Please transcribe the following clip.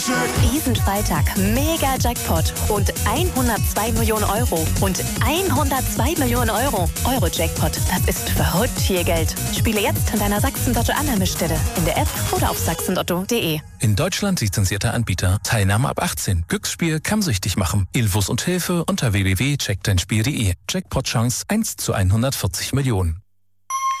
Diesen Freitag mega Jackpot und 102 Millionen Euro und 102 Millionen Euro. Euro-Jackpot, das ist verrückt viel Geld. Spiele jetzt an deiner Sachsen-Lotto-Annahmestelle, in der App oder auf sachsenlotto.de. In Deutschland lizenzierter Anbieter. Teilnahme ab 18. Glücksspiel kann süchtig machen. Infos und Hilfe unter www.checkdeinspiel.de. Jackpot-Chance 1 zu 140 Millionen.